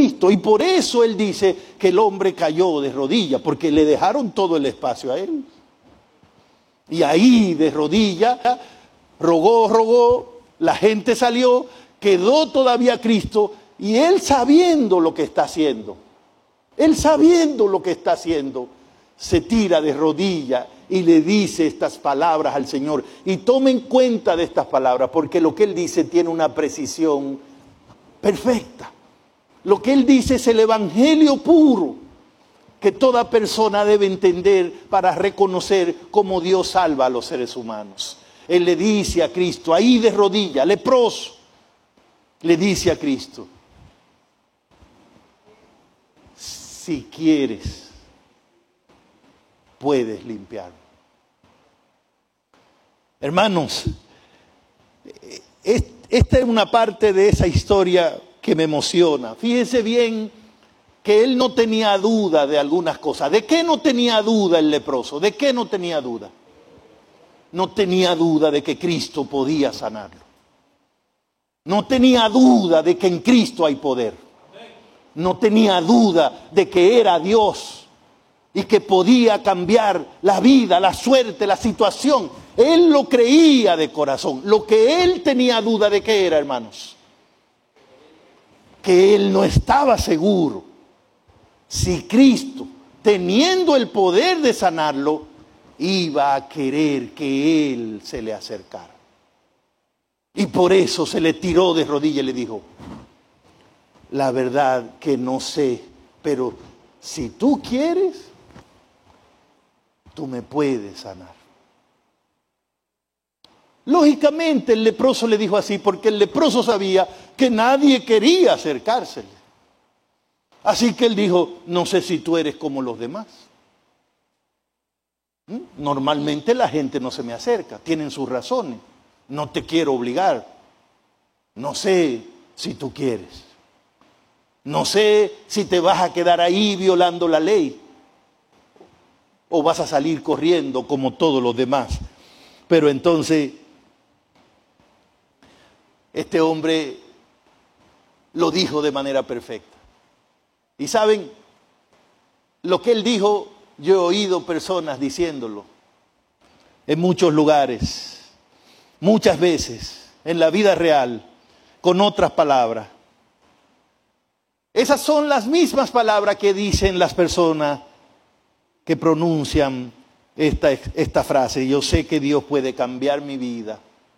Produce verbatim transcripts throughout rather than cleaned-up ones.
Cristo. Y por eso él dice que el hombre cayó de rodillas, porque le dejaron todo el espacio a él. Y ahí de rodillas, rogó, rogó, la gente salió, quedó todavía Cristo, y él sabiendo lo que está haciendo, él sabiendo lo que está haciendo, se tira de rodillas y le dice estas palabras al Señor. Y tomen cuenta de estas palabras, porque lo que él dice tiene una precisión perfecta. Lo que él dice es el evangelio puro que toda persona debe entender para reconocer cómo Dios salva a los seres humanos. Él le dice a Cristo, ahí de rodillas, leproso, le dice a Cristo, si quieres, puedes limpiarme. Hermanos, esta es una parte de esa historia que me emociona. Fíjense bien que él no tenía duda de algunas cosas. ¿De qué no tenía duda el leproso? ¿De qué no tenía duda? No tenía duda de que Cristo podía sanarlo. No tenía duda de que en Cristo hay poder. No tenía duda de que era Dios y que podía cambiar la vida, la suerte, la situación. Él lo creía de corazón. Lo que él tenía duda de qué era, hermanos, que él no estaba seguro si Cristo, teniendo el poder de sanarlo, iba a querer que él se le acercara. Y por eso se le tiró de rodillas y le dijo, la verdad que no sé, pero si tú quieres, tú me puedes sanar. Lógicamente el leproso le dijo así porque el leproso sabía que nadie quería acercársele. Así que él dijo, no sé si tú eres como los demás. ¿Mm? Normalmente la gente no se me acerca, tienen sus razones. No te quiero obligar. No sé si tú quieres. No sé si te vas a quedar ahí violando la ley o vas a salir corriendo como todos los demás. Pero entonces este hombre lo dijo de manera perfecta. Y saben, lo que él dijo, yo he oído personas diciéndolo en muchos lugares, muchas veces, en la vida real, con otras palabras. Esas son las mismas palabras que dicen las personas que pronuncian esta, esta frase. Yo sé que Dios puede cambiar mi vida.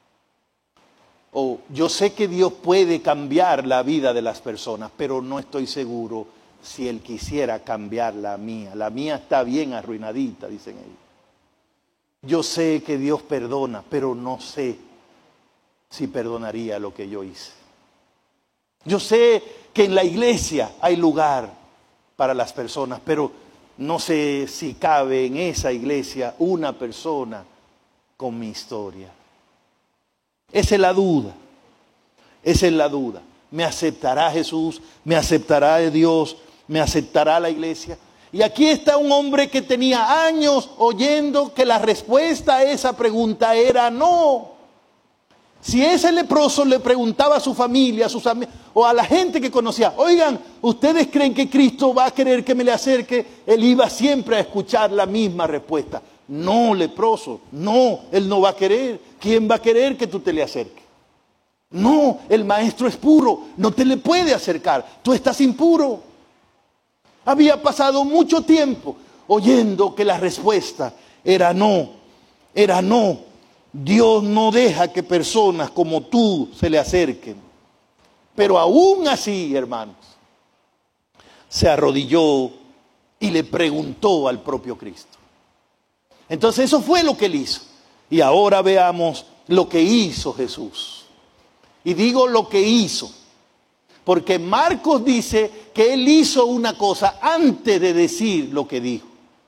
O yo sé que Dios puede cambiar la vida de las personas, pero no estoy seguro si Él quisiera cambiar la mía. La mía está bien arruinadita, dicen ellos. Yo sé que Dios perdona, pero no sé si perdonaría lo que yo hice. Yo sé que en la iglesia hay lugar para las personas, pero no sé si cabe en esa iglesia una persona con mi historia. Esa es la duda, esa es la duda. ¿Me aceptará Jesús? ¿Me aceptará Dios? ¿Me aceptará la iglesia? Y aquí está un hombre que tenía años oyendo que la respuesta a esa pregunta era no. Si ese leproso le preguntaba a su familia, a sus amigos, o a la gente que conocía, oigan, ¿ustedes creen que Cristo va a querer que me le acerque? Él iba siempre a escuchar la misma respuesta. No, leproso, no, él no va a querer. ¿Quién va a querer que tú te le acerques? No, el maestro es puro, no te le puede acercar, tú estás impuro. Había pasado mucho tiempo oyendo que la respuesta era no, era no. Dios no deja que personas como tú se le acerquen. Pero aún así, hermanos, se arrodilló y le preguntó al propio Cristo. Entonces eso fue lo que él hizo. Y ahora veamos lo que hizo Jesús. Y digo lo que hizo, porque Marcos dice que él hizo una cosa antes de decir lo que dijo.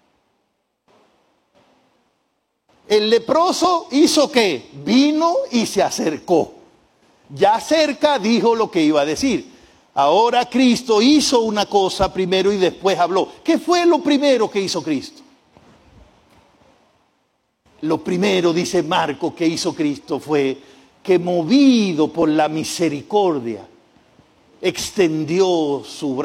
El leproso hizo ¿qué? Vino y se acercó. Ya cerca dijo lo que iba a decir. Ahora Cristo hizo una cosa primero y después habló. ¿Qué fue lo primero que hizo Cristo? Lo primero, dice Marcos, que hizo Cristo fue que, movido por la misericordia, extendió su brazo